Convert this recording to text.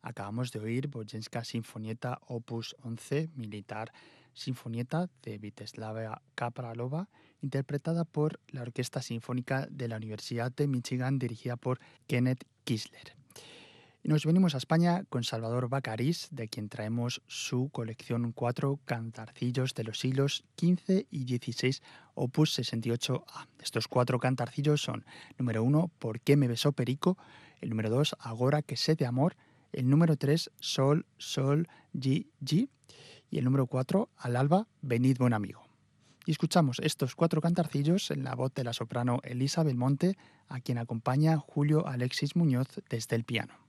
Acabamos de oír Bojenska Sinfonieta Opus 11, Militar Sinfonieta de Víteslava Kapralova, interpretada por la Orquesta Sinfónica de la Universidad de Michigan, dirigida por Kenneth Kisler. Y nos venimos a España con Salvador Bacarís, de quien traemos su colección 4 cantarcillos de los siglos XV y XVI, opus 68A. Estos 4 cantarcillos son: número 1, ¿Por qué me besó Perico? El número 2, Agora que sé de amor. El número 3, Sol, Sol, Gi, Gi. Y el número 4, Al alba, venid buen amigo. Y escuchamos estos 4 cantarcillos en la voz de la soprano Elisa Belmonte, a quien acompaña Julio Alexis Muñoz desde el piano.